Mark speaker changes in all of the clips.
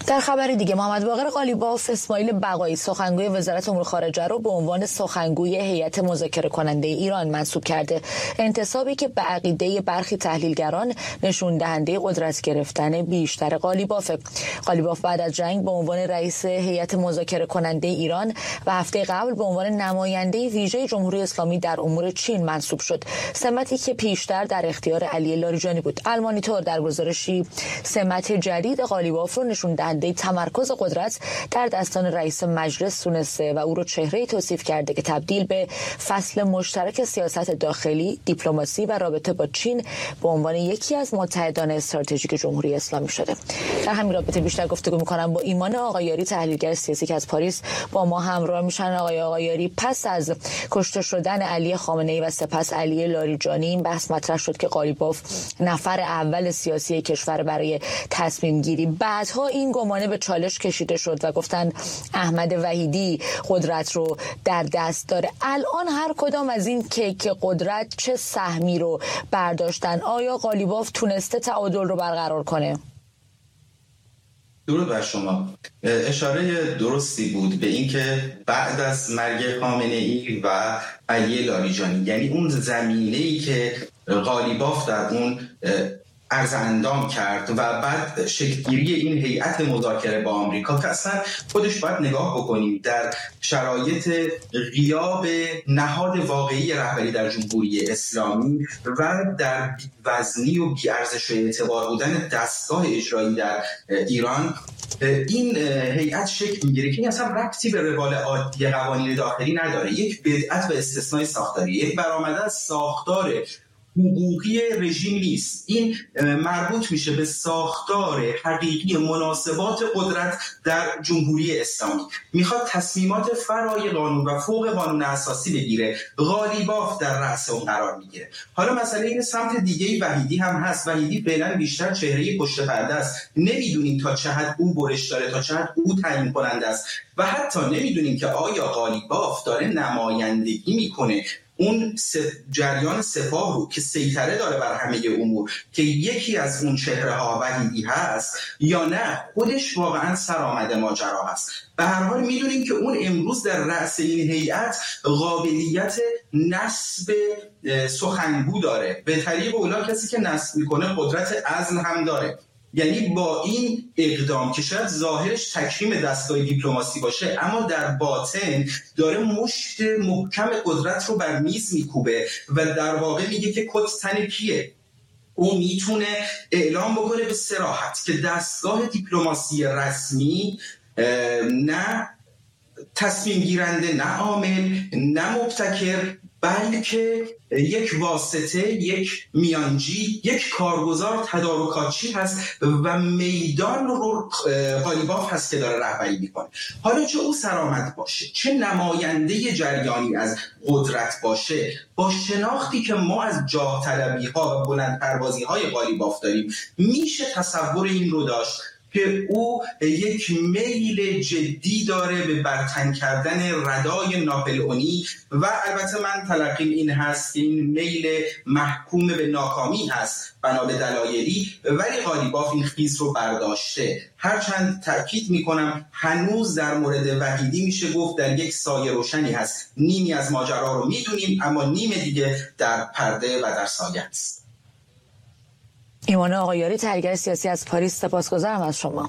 Speaker 1: در خبری دیگه محمد باقر قالیباف اسماعیل بقایی سخنگوی وزارت امور خارجه رو به عنوان سخنگوی هیئت مذاکره کننده ایران منصوب کرده. انتصابی که به عقیده برخی تحلیلگران نشون دهنده قدرت گرفتن بیشتر قالیبافه. قالیباف بعد از جنگ به عنوان رئیس هیئت مذاکره کننده ایران و هفته قبل به عنوان نماینده ویژه جمهوری اسلامی در امور چین منصوب شد، سمتی که پیشتر در اختیار علی لاریجانی بود. المانیتور در گزارشی سمت جدید قالیباف رو نشون دهنده تمرکز قدرت در دستان رئیس مجلس دونسته و او رو چهره‌ای توصیف کرده که تبدیل به فصل مشترک سیاست داخلی، دیپلماسی و رابطه با چین به عنوان یکی از متحدان استراتژیک جمهوری اسلامی شده. در همین رابطه بیشتر گفتگو می‌کنم با ایمان آقایاری، تحلیلگر سیاسی که از پاریس با ما همراه میشن. آقای آقایاری، پس از کشته شدن علی خامنه‌ای و سپس علی لاریجانی این بحث مطرح شد که قالیباف نفر اول سیاسی کشور برای تصمیم گیری. بعدها این گمانه به چالش کشیده شد و گفتن احمد وحیدی قدرت رو در دست داره. الان هر کدام از این کیک قدرت چه سهمی رو برداشتن؟ آیا قالیباف تونسته تعادل رو برقرار کنه؟
Speaker 2: درود بر شما. اشاره درستی بود به اینکه بعد از مرگ خامنه‌ای و علی لاریجانی، یعنی اون زمینه‌ای که قالیباف در اون عرض اندام کرد و بعد شکلگیری این هیئت مذاکره با آمریکا که اصلا خودش باید نگاه بکنیم در شرایط غیاب نهاد واقعی رهبری در جمهوری اسلامی و در بی‌وزنی و بی‌ارزش اعتبار بودن دستگاه اجرایی در ایران، این هیئت شکل میگیره که این اصلا ربطی به روال عادی قوانین داخلی نداره. یک بدعت و استثنای ساختاری، یک برآمده از ساختار حقوقی رژیم نیست. این مربوط میشه به ساختار حقیقی مناسبات قدرت در جمهوری اسلامی. میخواد تصمیمات فرای قانون و فوق قانون اساسی بگیره. قالیباف در رأس اون قرار میگیره. حالا مسئله این سمت دیگه وحیدی هم هست. وحیدی فعلا بیشتر چهره پشت پرده است. نمیدونیم تا چه حد او برش داره، تا چه حد او تعیین کننده است و حتی نمیدونیم که آیا قالیباف داره نمایندگی میکنه اون جریان سپاه رو که سیطره داره بر همه امور که یکی از اون چهره ها وحیدی هست، یا نه خودش واقعا سرآمد ماجرا هست. به هر حال میدونیم که اون امروز در رأس این هیئت قابلیت نصب سخنگو داره. به طریق اولا کسی که نصب میکنه قدرت عزل هم داره. یعنی با این اقدام که شاید ظاهرش تکریم دستگاه دیپلماسی باشه، اما در باطن داره مشت محکم قدرت رو بر میز میکوبه و در واقع میگه که کد تن کیه. او میتونه اعلام بکنه به صراحت که دستگاه دیپلماسی رسمی نه تصمیم گیرنده، نه عامل، نه مبتکر، بلکه یک واسطه، یک میانجی، یک کارگزار تدارکاتچی هست و میدان رو قالیباف هست که داره رهبری میکنه. حالا چه او سرآمد باشه، چه نماینده جریانی از قدرت باشه، با شناختی که ما از جاه طلبی ها و بلند پروازی های قالیباف داریم، میشه تصور این رو داشت که او یک میل جدی داره به برتن کردن ردای ناپلئونی و البته من تلقیم این هست که این میل محکوم به ناکامی هست بنا به دلایلی، ولی قالیباف این خیز رو برداشته. هرچند تأکید میکنم هنوز در مورد وحیدی میشه گفت در یک سایه روشنی هست. نیمی از ماجرا رو میدونیم اما نیم دیگه در پرده و در سایه است.
Speaker 1: ایمان آقایاری، تحلیلگر سیاسی از پاریس، سپاسگزارم از شما.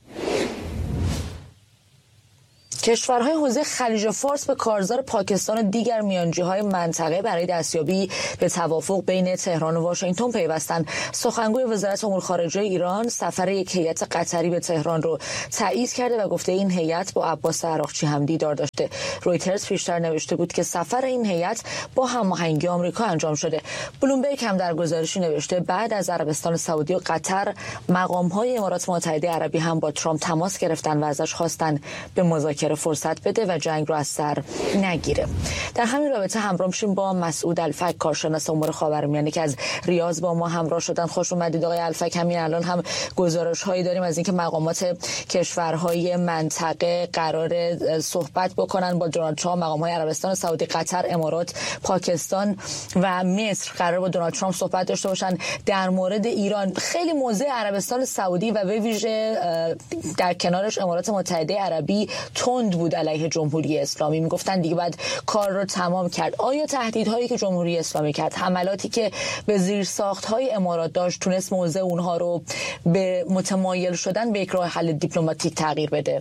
Speaker 1: کشورهای حوزه خلیج فارس به کارزار پاکستان و دیگر میانجی‌های منطقه برای دستیابی به توافق بین تهران و واشنگتن پیوستند. سخنگوی وزارت امور خارجه ایران سفر یک هیئت قطری به تهران رو تایید کرده و گفته این هیئت با عباس عراقچی هم دیدار داشته. رویترز پیشتر نوشته بود که سفر این هیئت با هماهنگی آمریکا انجام شده. بلومبرگ هم در گزارشی نوشته بعد از عربستان سعودی و قطر مقام‌های امارات متحده عربی هم با ترامپ تماس گرفتن و ازش خواستن به مذاکره فرصت بده و جنگ رو از سر نگیره. در همین رابطه همراه میشیم با مسعود الفک، کارشناس امور خاورمیانه که از ریاض با ما همراه شدن. خوش اومدید آقای الفک. همین الان هم گزارش‌هایی داریم از اینکه مقامات کشورهای منطقه قرار صحبت بکنن با دونالد ترامپ. مقام‌های عربستان سعودی، قطر، امارات، پاکستان و مصر قرار با دونالد ترامپ صحبت داشته باشن در مورد ایران. خیلی موضع عربستان سعودی و به ویژه در کنارش امارات متحده عربی تند بود علیه جمهوری اسلامی. میگفتن دیگه باید کار رو تمام کرد. آیا تهدیدهایی که جمهوری اسلامی کرد، حملاتی که به زیرساخت‌های امارات داشت، تونست موضع اونها رو به متمایل شدن به یک راه حل دیپلماتیک تغییر بده؟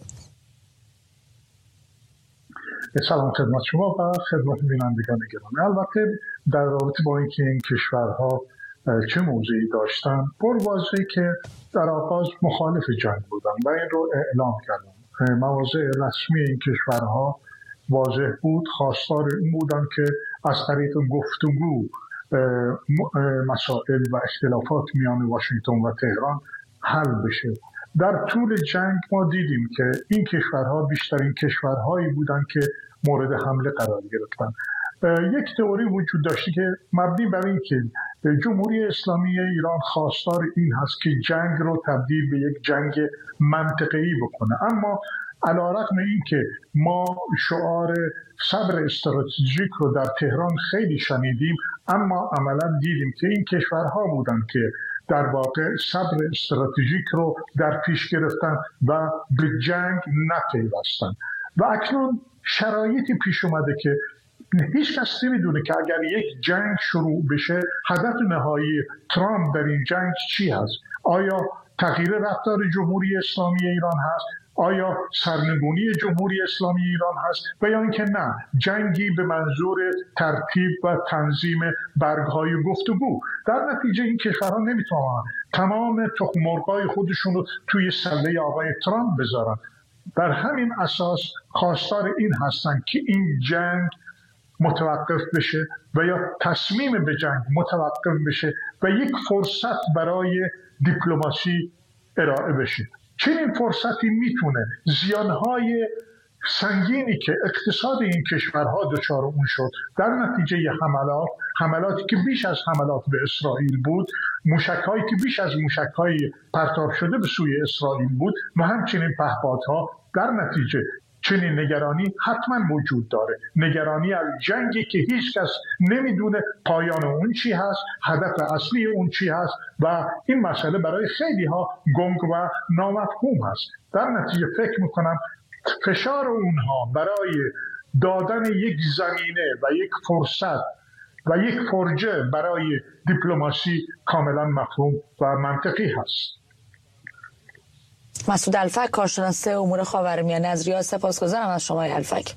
Speaker 3: سلام خدمت شما و خدمت بینندگان گرامی. البته در رابطه با اینکه این کشورها چه موضعی داشتن، پر واضحه که در آغاز مخالف جنگ بودن و این رو اعلام کردن. مواضع رسمی این کشورها واضح بود، خواستار این بودن که از طریق گفتگو مسائل و اختلافات میان واشنگتن و تهران حل بشه. در طول جنگ ما دیدیم که این کشورها بیشترین کشورهایی بودن که مورد حمله قرار گرفتن. یک تئوری وجود داشته که مبنی بر این که جمهوری اسلامی ایران خواستار این هست که جنگ رو تبدیل به یک جنگ منطقه‌ای بکنه، اما علی‌رغم این که ما شعار صبر استراتژیک رو در تهران خیلی شنیدیم، اما عملا دیدیم که این کشورها بودن که در واقع صبر استراتژیک رو در پیش گرفتن و به جنگ نپیوستن. و اکنون شرایطی پیش اومده که هیچ کس نمیدونه که اگر یک جنگ شروع بشه هدف نهایی ترامپ در این جنگ چی هست. آیا تغییر رفتار جمهوری اسلامی ایران هست؟ آیا سرنگونی جمهوری اسلامی ایران هست؟ و یا اینکه نه، جنگی به منظور ترتیب و تنظیم برگ‌های گفتگو. در نتیجه این کشورها نمیتونن تمام تخم مرغ‌های خودشون رو توی سله آقای ترامپ بذارن. بر همین اساس خواستار این هستن که این جنگ متوقف بشه و یا تصمیم به جنگ متوقف بشه و یک فرصت برای دیپلماسی ارائه بشه. چنین فرصتی میتونه زیانهای سنگینی که اقتصاد این کشورها دچار اون شد در نتیجه حملاتی که بیش از حملات به اسرائیل بود، موشک‌هایی که بیش از موشک‌های پرتاب شده به سوی اسرائیل بود و همچنین پهپادها، در نتیجه چنین نگرانی حتما وجود داره. نگرانی از جنگی که هیچ کس نمیدونه پایان اون چی هست، هدف اصلی اون چی هست و این مسئله برای خیلی ها گنگ و نامفهوم هست. در نتیجه فکر میکنم فشار اونها برای دادن یک زمینه و یک فرصت و یک فرجه برای دیپلماسی کاملا مفهوم و منطقی هست.
Speaker 1: مسعود الفک، کارشناس امور خاورمیانه از ریاض، سپاسگزارم از شما الفک.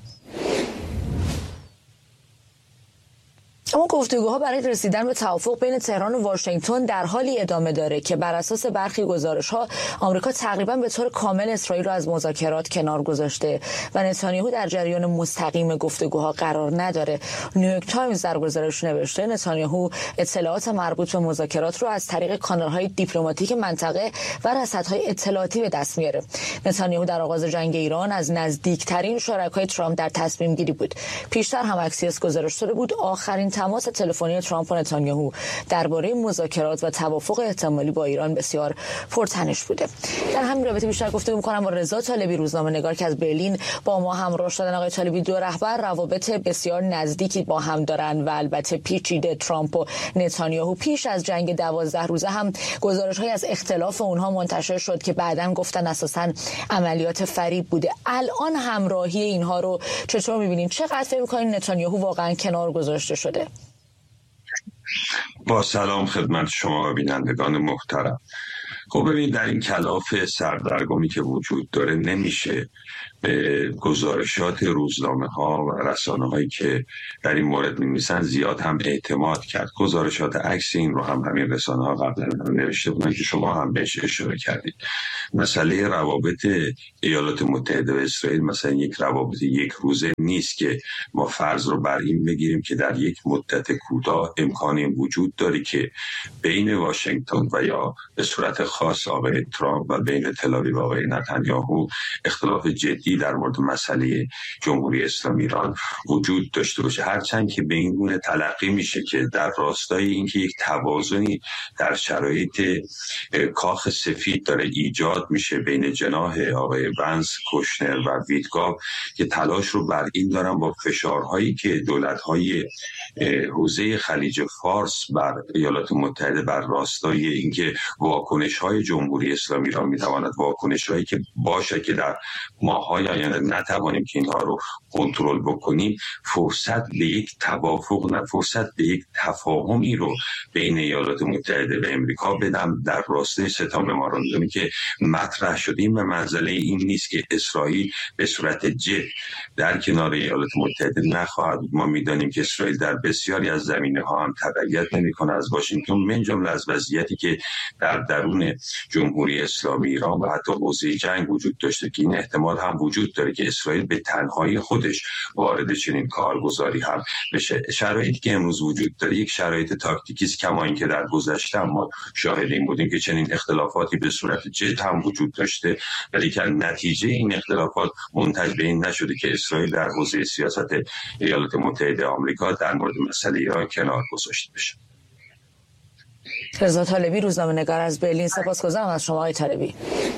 Speaker 1: اما گفتگوها برای رسیدن به توافق بین تهران و واشنگتن در حالی ادامه داره که بر اساس برخی گزارش‌ها آمریکا تقریباً به طور کامل اسرائیل را از مذاکرات کنار گذاشته و نتانیاهو در جریان مستقیم گفتگوها قرار نداره. نیویورک تایمز در گزارش نوشته نتانیاهو اطلاعات مربوط به مذاکرات را از طریق کانال‌های دیپلماتیک منطقه و رصدهای اطلاعاتی به دست میاره. نتانیاهو در آغاز جنگ ایران از نزدیکترین شرکای ترامپ در تصمیم گیری بود. پیشتر هم اکسیوس گزارش داده بود آخرین تماس تلفنی ترامپ و نتانیاهو درباره مذاکرات و توافق احتمالی با ایران بسیار پرتنش بوده. در همین رابطه بیشتر گفتگو می‌کنم با رضا طالبی، روزنامه‌نگار که از برلین با ما همراه شدن. آقای طالبی، دو رهبر روابط بسیار نزدیکی با هم دارن و البته پیچیده. ترامپ و نتانیاهو پیش از جنگ 12 روزه هم گزارش‌های از اختلاف اونها منتشر شد که بعداً گفتن اساساً عملیات فریب بوده. الان همراهی اینها رو چطور می‌بینید؟ چقدر فکر می‌کنید نتانیاهو واقعاً کنار گذاشته شده؟
Speaker 4: با سلام خدمت شما و بینندگان محترم. خب ببینید، در این کلاف سردرگمی که وجود داره نمیشه به گزارشات روزنامه‌ها و رسانه‌هایی که در این مورد می‌نویسن زیاد هم اعتماد کرد. گزارشات عکس این رو هم همین رسانه‌ها قبلا نوشته بودن که شما هم بهش اشاره کردید. مسئله روابط ایالات متحده و اسرائیل مثلا یک روابط یک روزه نیست که ما فرض رو بر این بگیریم که در یک مدت کوتاه امکانی وجود داره که بین واشنگتن و یا به صورت خاص آقای ترامپ و بین تل آویو و آقای نتانیاهو اختلاف جدی تاکتیکی در مورد مسئله جمهوری اسلامی ایران وجود داشته باشه، هرچند که به این گونه تلقی میشه که در راستای اینکه یک توازنی در شرایط کاخ سفید داره ایجاد میشه بین جناح آقای ونس، کوشنر و ویتکاف که تلاش رو بر این دارن با فشارهایی که دولت‌های حوزه خلیج فارس بر ایالات متحده بر راستای اینکه واکنش‌های جمهوری اسلامی ایران میتواند واکنش‌هایی که باشه که در ماه‌های آینده نتوانیم که اینها رو کنترل بکنیم، فرصت به یک توافق نه فرصت به یک تفاهمی رو بین ایالات متحده و امریکا بدم در راستای ستام ممارندومی که مطرح شدیم و منزله این نیست که اسرائیل به صورت جد در کنار ایالات متحده نخواهد. ما میدانیم که اسرائیل در بسیاری از زمینه‌ها هم تبعیت نمی‌کنه از واشنگتن، من جمله از وضعیتی که در درون جمهوری اسلامی ایران و حتی حوزه جنگ وجود داشته که این احتمال هم وجود داره که اسرائیل به تنهایی خودش وارد چنین کارگزاری هم بشه. شرایطی که امروز وجود داره یک شرایط تاکتیکی است، کما اینکه در گذشته ما شاهد این بودیم که چنین اختلافاتی به صورت جد هم وجود داشته، ولی که نتیجه این اختلافات منتج به این نشده که اسرائیل در حوزه سیاست ایالات متحده آمریکا در مورد مسئله ایران کنار گذاشته بشه.
Speaker 1: رضا طالبی، روزنامه‌نگار از برلین، سپاسگزارم از شما آقای طالبی.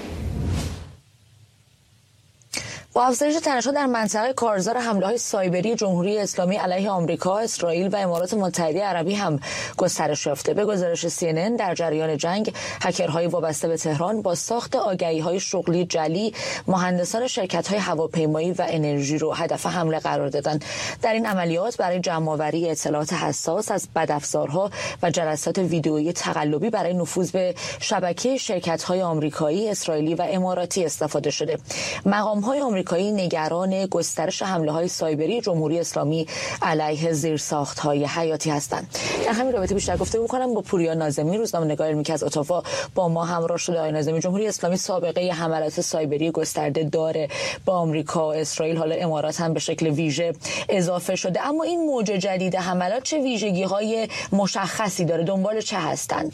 Speaker 1: با افزایش تنش‌ها در منطقه کارزار حمله‌های سایبری جمهوری اسلامی علیه آمریکا، اسرائیل و امارات متحده عربی هم گسترش یافته. به گزارش CNN در جریان جنگ، هکرهای وابسته به تهران با ساخت آگهی‌های شغلی جعلی مهندسان شرکت‌های هواپیمایی و انرژی رو هدف حمله قرار دادند. در این عملیات برای جمع‌آوری اطلاعات حساس از بدافزارها و جلسات ویدئویی تقلبی برای نفوذ به شبکه شرکت‌های آمریکایی، اسرائیلی و اماراتی استفاده شده. مقام‌های آمریکایی نگران گسترش حمله‌های سایبری جمهوری اسلامی علیه زیرساخت‌های حیاتی هستند. در همین رابطه بیشتر گفتگو می‌کنم با پوریا ناظمی، روزنامه‌نگار علمی که از اتاوا با ما همراه شده. آقای ناظمی، جمهوری اسلامی سابقه حملات سایبری گسترده داره با آمریکا و اسرائیل، حالا امارات هم به شکل ویژه اضافه شده، اما این موج جدید حملات چه ویژگی‌های مشخصی داره؟ دنبال چه هستند؟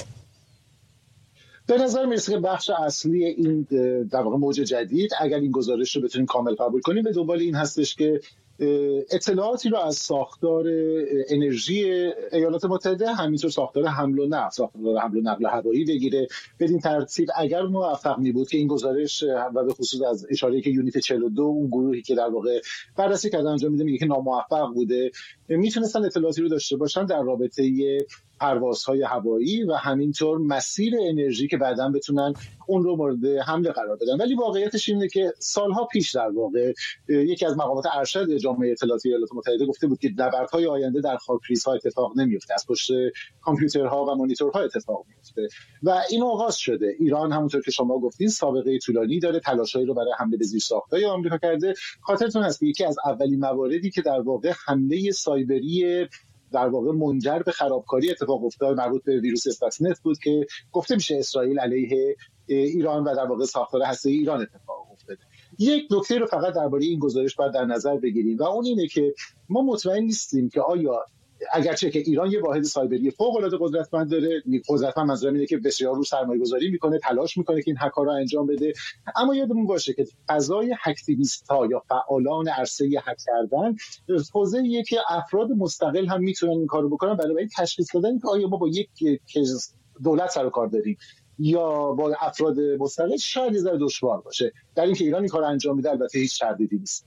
Speaker 5: به نظر میرسه که بخش اصلی این در واقع موج جدید، اگر این گزارش رو بتونیم کامل قبول کنیم، به دنبال این هستش که اطلاعاتی رو از ساختار انرژی ایالات متحده، همینطور ساختار حمل و نقل هوایی بگیره. بدین ترتیب اگر موفق می بود که این گزارش و به خصوص از اشاره که یونیت 42 اون گروهی که در واقع بررسی کرده انجام میده میگه که ناموفق بوده، میتونستن اطلاعاتی رو داشته باشن در رابطه پروازهای هوایی و همینطور مسیر انرژی که بعداً بتونن اون رو مورد حمله قرار بدن. ولی واقعیتش اینه که سالها پیش در واقع یکی از مقامات ارشد جامعه اطلاعاتی ایالات متحده گفته بود که نبردهای آینده در خاکریزها اتفاق نمیفته، از پشت کامپیوترها و مانیتورها اتفاق میفته و این آغاز شده. ایران همونطور که شما گفتین سابقه طولانی داره، تلاشایی رو برای حمله به زیرساخت‌های آمریکا کرده. خاطرتون هست که یکی از اولین مواردی که در واقع حمله سایبری در واقع منجر به خرابکاری اتفاق افتاد مربوط به ویروس استاکسنت بود که گفته میشه اسرائیل علیه ایران و در واقع ساختار هسته‌ای ایران اتفاق افتاد. یک نکته رو فقط درباره این گزارش باید در نظر بگیریم و اون اینه که ما مطمئن نیستیم که آیا اگرچه که ایران یه واحد سایبری فوق‌العاده قدرتمند داره، قدرتمند منظورم اینه که بسیار رو سرمایه‌گذاری میکنه، تلاش میکنه که این هک‌ها رو انجام بده، اما یادمون باشه که فضای هکتیویست‌ها یا فعالان عرصه هک کردن حوزه‌ایه که افراد مستقل هم میتونن این کارو بکنن برای تشخیص دادن که آیا ما با یک دولت سر و کار داریم یا با افراد مستقل. شاید یه ذره دشوار باشه. در اینکه ایران این کارو انجام میده البته هیچ تردیدی نیست.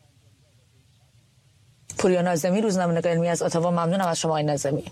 Speaker 1: پوریا ناظمی، روزنامه‌نگار علمی از اتاوا، ممنونم از شما آقای ناظمی.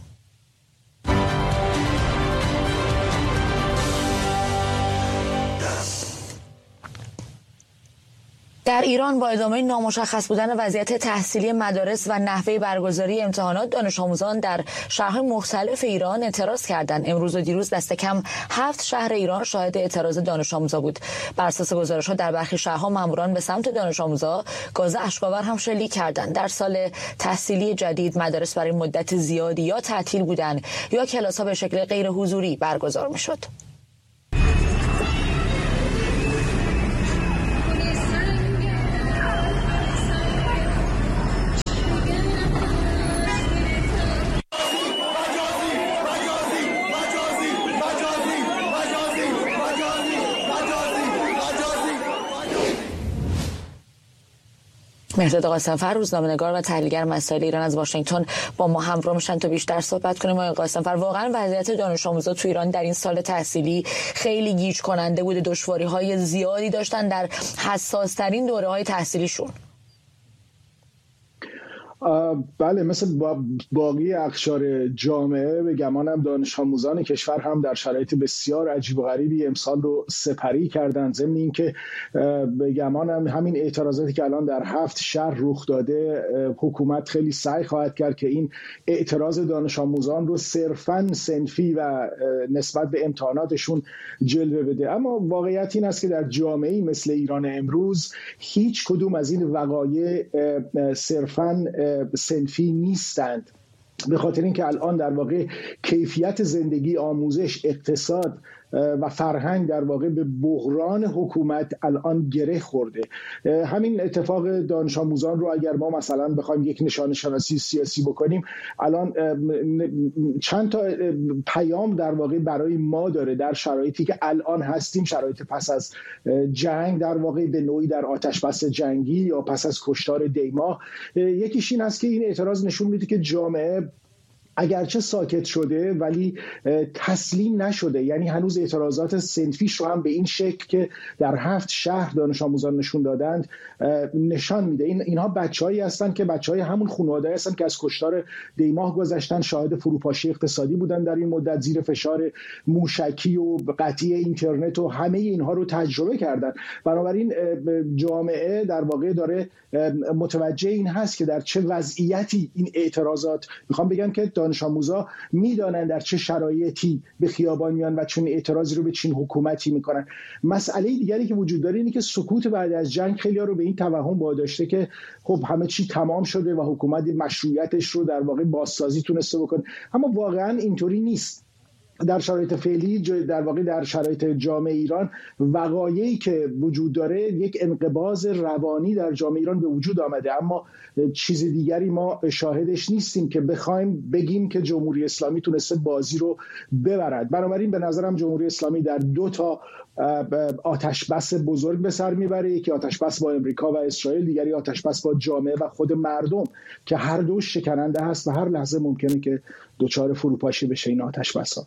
Speaker 1: در ایران با ادامه نامشخص بودن وضعیت تحصیلی مدارس و نحوه برگزاری امتحانات، دانش آموزان در شهرهای مختلف ایران اعتراض کردند. امروز و دیروز دست کم 7 شهر ایران شاهد اعتراض دانش آموزا بود. بر اساس گزارش‌ها در برخی شهرها ماموران به سمت دانش آموزا گاز اشک‌آور هم شلیک کردند. در سال تحصیلی جدید مدارس برای مدت زیادی یا تعطیل بودند یا کلاس‌ها به شکل غیر حضوری برگزار می‌شد. مهرداد قاسم‌فر روزنامه‌نگار و تحلیلگر مسائل ایران از واشنگتن با ما همراه میشن تا بیشتر صحبت کنیم. آقای قاسم‌فر، واقعا وضعیت دانش آموزا تو ایران در این سال تحصیلی خیلی گیج کننده بوده، دشواری‌های زیادی داشتن در حساس‌ترین دوره‌های تحصیلیشون.
Speaker 5: بله، مثل باقی اقشار جامعه به گمانم دانش آموزان کشور هم در شرایط بسیار عجیب و غریبی امسال رو سپری کردن. ضمن این که به گمانم همین اعتراضاتی که الان در 7 شهر رخ داده، حکومت خیلی سعی خواهد کرد که این اعتراض دانش آموزان رو صرفاً صنفی و نسبت به امتحاناتشون جلوه بده. اما واقعیت این است که در جامعه‌ای مثل ایران امروز هیچ کدوم از این وقایع صرفاً صنفی نیستند، به خاطر اینکه الان در واقع کیفیت زندگی، آموزش، اقتصاد و فرهنگ در واقع به بحران حکومت الان گره خورده. همین اتفاق دانش آموزان رو اگر ما مثلا بخوایم یک نشانه شناسی سیاسی بکنیم، الان چند تا پیام در واقع برای ما داره در شرایطی که الان هستیم، شرایط پس از جنگ، در واقع به نوعی در آتش بس جنگی یا پس از کشتار دیما. یکیش این است که این اعتراض نشون میده که جامعه اگرچه ساکت شده ولی تسلیم نشده، یعنی هنوز اعتراضات صنفیش رو هم به این شکل که در 7 شهر دانش آموزان نشون دادند نشان میده. اینها بچه‌هایی هستند که بچه‌های همون خانواده‌ای هستند که از کشتار دیماه گذشتن، شاهد فروپاشی اقتصادی بودن در این مدت، زیر فشار موشکی و قطعی اینترنت و همه اینها رو تجربه کردن. بنابراین جامعه در واقع داره متوجه این هست که در چه وضعیتی این اعتراضات، میخوام بگم که دانش آموزا میدانن در چه شرایطی به خیابان میان و چون اعتراضی رو به چین حکومتی میکنن. مسئله دیگری که وجود داره اینه که سکوت بعد از جنگ خیلی‌ها رو به این توهم واداشته که خب همه چی تمام شده و حکومت مشروعیتش رو در واقع بازسازی تونسته بکنه، اما واقعا اینطوری نیست. در شرایط فعلی، در واقع در شرایط جامعه ایران، وقایعی که وجود داره، یک انقباض روانی در جامعه ایران به وجود آمده، اما چیز دیگری ما شاهدش نیستیم که بخوایم بگیم که جمهوری اسلامی تونسته بازی رو ببرد. بنابراین به نظرم جمهوری اسلامی در 2 تا آتش بس بزرگ به سر میبره، یکی آتش بس با امریکا و اسرائیل، دیگری آتش بس با جامعه و خود مردم که هر دو شکننده هست و هر لحظه ممکنه که دچار فروپاشی بشه این آتش بس‌ها.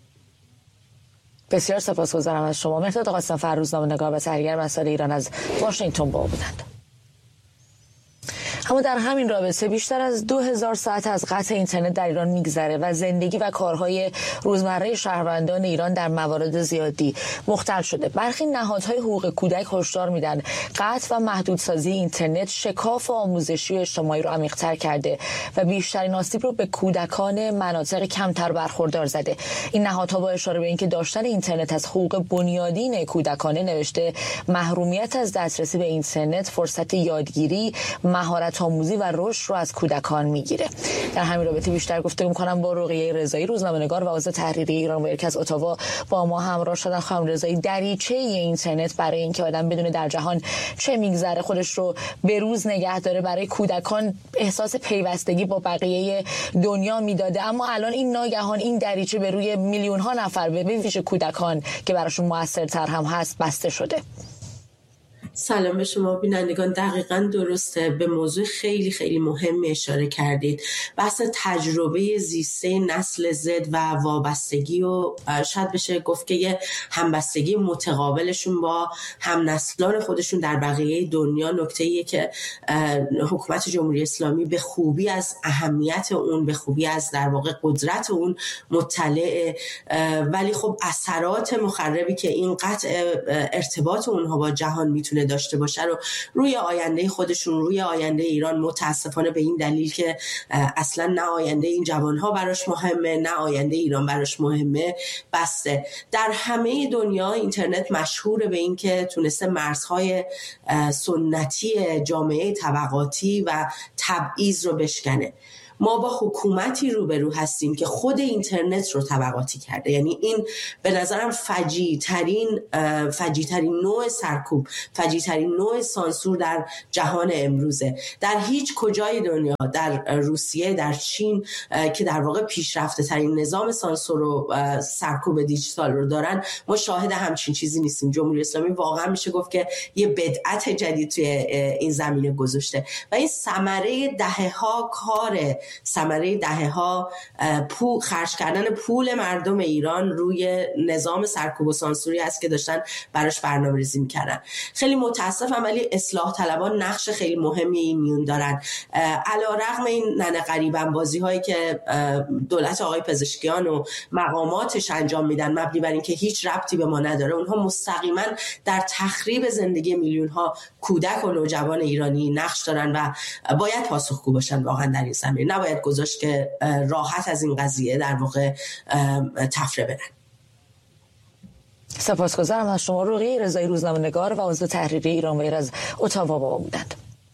Speaker 1: بسیار سپاسگزارم از شما. مهرداد قاسم‌فر، روزنامه‌نگار و تحلیلگر مسائل ایران از واشنگتن با بودند. اما در همین رابطه بیشتر از 2000 ساعت از قطع اینترنت در ایران میگذره و زندگی و کارهای روزمره شهروندان ایران در موارد زیادی مختل شده. برخی نهادهای حقوق کودک هشدار میدن قطع و محدودسازی اینترنت شکاف آموزشی و اجتماعی رو عمیق‌تر کرده و بیشترین آسیب رو به کودکان مناطق کمتر برخوردار زده. این نهادها با اشاره به اینکه داشتن اینترنت از حقوق بنیادین کودکانه نوشته محرومیت از دسترسی به اینترنت فرصت یادگیری، مهارت آموزی و رشد رو از کودکان میگیره. در همین رابطه بیشتر گفتگو می‌کنم با رقیه رضایی، روزنامه‌نگار و عضو تحریریه ایران ورک از اتاوا با ما همراه شدن. خانم رضایی، دریچه اینترنت برای اینکه آدم بدونه در جهان چه میگذره، خودش رو به روز نگه داره، برای کودکان احساس پیوستگی با بقیه دنیا میداده، اما الان این ناگهان این دریچه به روی میلیون ها نفر، به ویژه کودکان که براشون موثرتر هم هست، بسته شده.
Speaker 6: سلام به شما بینندگان. دقیقاً درسته، به موضوع خیلی خیلی مهم اشاره کردید. بحث تجربه زیسته نسل زد و وابستگی و شاید بشه گفت که یه همبستگی متقابلشون با هم نسلان خودشون در بقیه دنیا نکته‌ایه که حکومت جمهوری اسلامی به خوبی از اهمیت اون، به خوبی از در واقع قدرت اون مطلع، ولی خب اثرات مخربی که این قطع ارتباط اونها با جهان میتونه داشته باشه رو روی آینده خودشون، روی آینده ایران، متاسفانه به این دلیل که اصلا نه آینده این جوانها براش مهمه نه آینده ایران براش مهمه بسته. در همه دنیا اینترنت مشهوره به این که تونسته مرزهای سنتی جامعه طبقاتی و تبعیض رو بشکنه. ما با حکومتی روبرو هستیم که خود اینترنت رو طبقاتی کرده. یعنی این به نظرم فجیع ترین نوع سرکوب، فجیع ترین نوع سانسور در جهان امروزه. در هیچ کجای دنیا، در روسیه، در چین که در واقع پیشرفته ترین نظام سانسور و سرکوب دیجیتال رو دارن، ما شاهد همچین چیزی نیستیم. جمهوری اسلامی واقعا میشه گفت که یه بدعت جدید توی این زمینه گذاشته و این ثمره دهه‌ها کاره، ثمره دهه‌ها خرج کردن پول مردم ایران روی نظام سرکوب و سانسوری است که داشتن براش برنامه‌ریزی می‌کردن. خیلی متاسفم ولی اصلاح طلبان نقش خیلی مهمی این میون دارن. علی‌رغم این ننه غریبن بازی‌هایی که دولت آقای پزشکیان و مقاماتش انجام میدن مبنی بر اینکه هیچ ربطی به ما نداره، اونها مستقیما در تخریب زندگی میلیون‌ها کودک و نوجوان ایرانی نقش دارن و باید پاسخگو باشن واقعا در این زمینه. نباید گذاشت که راحت از این قضیه در واقع تفره برن.
Speaker 1: سپاسگزارم از شما. روقی رضایی، روزنامه‌نگار و عضو تحریریه ایرانویر از اتاوا با ما بودند.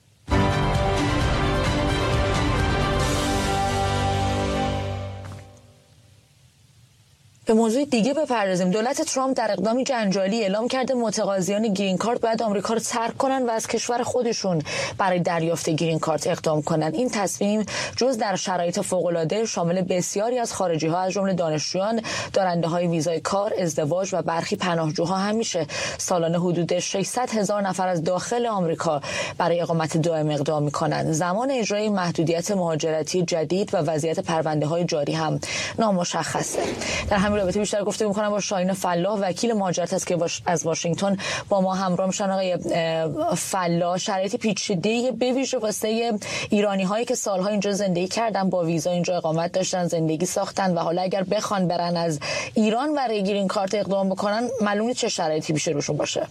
Speaker 1: به موضوع دیگه بپردازیم. دولت ترامپ در اقدامی جنجالی اعلام کرده متقاضیان گرین کارت باید آمریکا رو ترک کنن و از کشور خودشون برای دریافت گرین کارت اقدام کنن. این تصمیم جز در شرایط فوق‌العاده شامل بسیاری از خارجی‌ها از جمله دانشجویان، دارنده‌های ویزای کار، ازدواج و برخی پناهجوها هم میشه. سالانه حدود 600,000 نفر از داخل آمریکا برای اقامت دائم اقدام میکنن. زمان اجرای محدودیت مهاجرتی جدید و وضعیت پرونده‌های جاری هم نامشخصه. در همین رابطه بیشتر گفته می‌کنم با شاهین فلاح، وکیل مهاجرت است که از واشنگتن با ما همراه میشن. آقای فلاح، شرایط پیچیده به ویژه واسه ایرانی‌هایی که سال‌ها اینجا زندگی کردن، با ویزا اینجا اقامت داشتن، زندگی ساختن و حالا اگر بخوان برن از ایران برای گرین کارت اقدام بکنن، معلومه چه شرایطی پیش روشون باشه.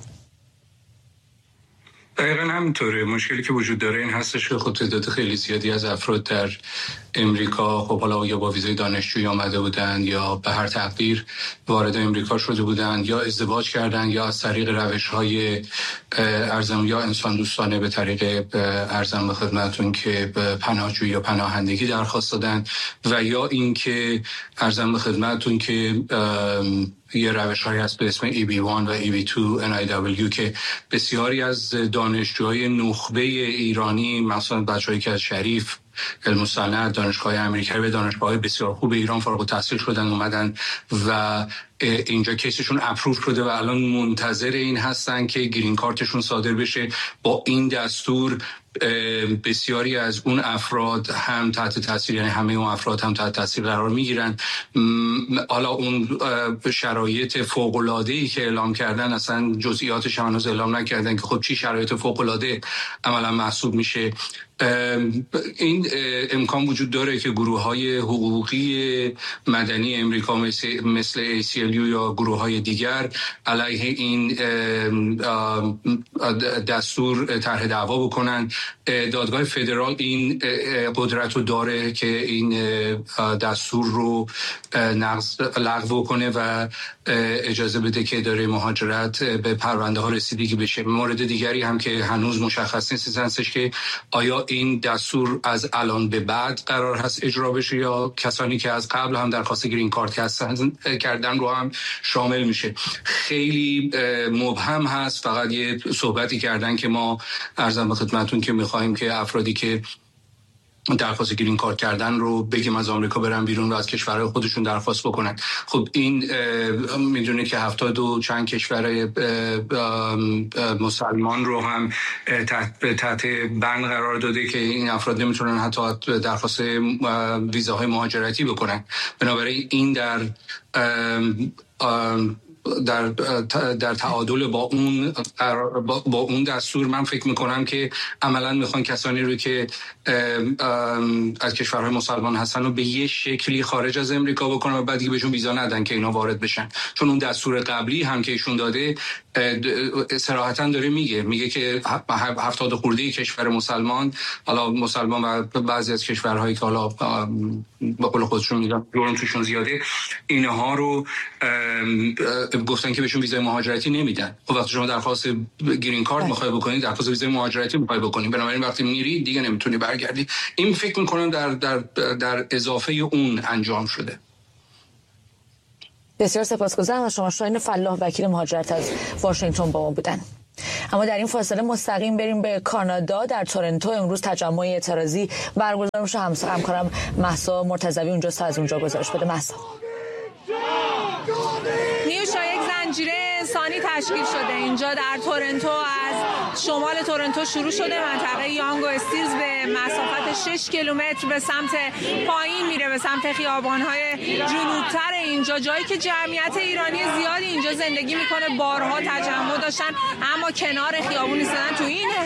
Speaker 7: دقیقا همینطوره. مشکلی که وجود داره این هستش که خب تعداد خیلی زیادی از افراد در امریکا خب حالا یا با ویزای دانشجویی آمده بودن یا به هر تقدیر وارد امریکا شده بودن یا ازدواج کردن یا از طریق روش‌های ارزم یا انسان دوستانه به طریق ارزم به خدمتتون که پناهجویی یا پناهندگی درخواست دادن و یا اینکه ارزم به خدمتتون که یه روش‌هایی هست به اسم EB1 و EB2 NIW که بسیاری از دانشجوهای نخبه ایرانی، مثلا بچه‌هایی که از شریف، علم الصنعت، دانشگاه امریکایی و دانشگاه‌های بسیار خوب ایران فارغ التحصیل شدن اومدن و اینجا کیسشون اپروف شده و الان منتظر این هستن که گرین کارتشون صادر بشه. با این دستور بسیاری از اون افراد هم تحت تاثیر، یعنی همه اون افراد هم تحت تاثیر قرار میگیرن. حالا اون شرایط فوق‌العاده‌ای که اعلام کردن اصلا جزئیاتش هم هنوز اعلام نکردن که خب چی شرایط فوق‌العاده عملا محسوب میشه. این امکان وجود داره که گروه‌های حقوقی مدنی امریکا مثل ACLU یا گروه‌های دیگر علیه این دستور طرح دعوا بکنن. دادگاه فدرال این قدرت رو داره که این دستور رو لغو کنه و اجازه بده که اداره مهاجرت به پرونده ها رسیدگی بشه. مورد دیگری هم که هنوز مشخص نیست هستش که آیا این دستور از الان به بعد قرار هست اجرا بشه یا کسانی که از قبل هم درخواست گرین کارت کردن رو هم شامل میشه. خیلی مبهم هست. فقط یه صحبتی کردن که ما عرضم به خدمتتون که میخوایم که افرادی که درخواست گرین کارت کردن رو بگیم از آمریکا برن بیرون و از کشورهای خودشون درخواست بکنن. خب این میدونید که 70 و چند کشور مسلمان رو هم تحت بند قرار داده که این افراد نمیتونن حتی درخواست ویزاهای مهاجرتی بکنن. بنابراین این در تعادل با اون دستور من فکر میکنم که عملا میخوان کسانی رو که از کشورهای مسلمان هستن رو به یه شکلی خارج از امریکا بکنن و بعد دیگه بهشون ویزا ندن که اینا وارد بشن. چون اون دستور قبلی هم که ایشون داده صراحتاً داره میگه که 70 خورده کشور مسلمان، حالا مسلمان و بعضی از کشورهایی که حالا با قول خودشون میگن جرم توشون زیاده، اینها رو گفتن که بهشون ویزای مهاجرتی نمیدن. خب وقتی شما درخواست گرین کارت میخوای بکنید، درخواست ویزای مهاجرتی میخوای بکنید، بنابراین وقتی میری دیگه نمیتونی برگردی. این فکر میکنم در اضافه اون انجام شده.
Speaker 1: بسیار سپاسگزارم از شما. شاهین فلاح، وکیل مهاجرت از واشنگتن با ما بودن. اما در این فاصله مستقیم بریم به کانادا. در تورنتو امروز تجمع اعتراضی برگزار میشه. همکارم مهسا مرتضوی اونجاست تا از اونجا گزارش بده. مهسا.
Speaker 8: نیوشا، یک زنجیره انسانی تشکیل شده اینجا در تورنتو. از شمال تورنتو شروع شده، منطقه یانگ و استیلز به مسافت 6 کیلومتر به سمت پایین میره، به سمت خیابان‌های جنوبتر اینجا، جایی که جمعیت ایرانی زیادی اینجا زندگی میکنه. بارها تجمع داشتن اما کنار خیابون ایستادن. تو این